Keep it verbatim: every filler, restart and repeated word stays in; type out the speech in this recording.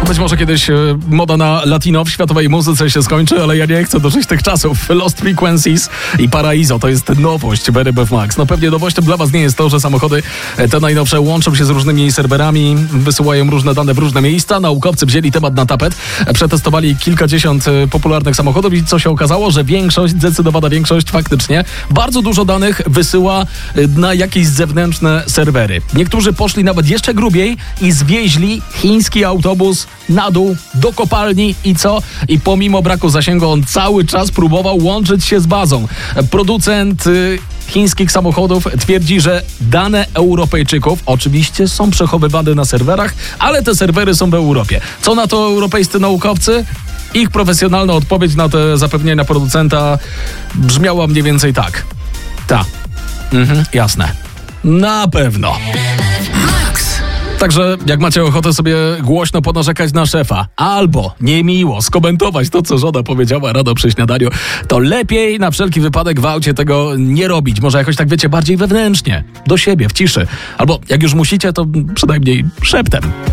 Być może kiedyś e, moda na latino w światowej muzyce się skończy, ale ja nie chcę dożyć tych czasów. Lost Frequencies i Paraiso to jest nowość w R M F Max. No pewnie nowością dla was nie jest to, że samochody te najnowsze łączą się z różnymi serwerami, wysyłają różne dane w różne miejsca. Naukowcy wzięli temat na tapet, przetestowali kilkadziesiąt popularnych samochodów i co się okazało, że większość, zdecydowana większość faktycznie bardzo dużo danych wysyła na jakieś zewnętrzne serwery. Niektórzy poszli nawet jeszcze grubiej i zwieźli chiński autobus na dół do kopalni i co? I pomimo braku zasięgu on cały czas próbował łączyć się z bazą. Producent y, chińskich samochodów twierdzi, że dane Europejczyków oczywiście są przechowywane na serwerach, ale te serwery są w Europie. Co na to europejscy naukowcy? Ich profesjonalna odpowiedź na te zapewnienia producenta brzmiała mniej więcej tak. Ta. Mhm, jasne. Na pewno. Także jak macie ochotę sobie głośno ponarzekać na szefa albo niemiło skomentować to, co żona powiedziała rano przy śniadaniu, to lepiej na wszelki wypadek w aucie tego nie robić. Może jakoś tak, wiecie, bardziej wewnętrznie, do siebie, w ciszy. Albo jak już musicie, to przynajmniej szeptem.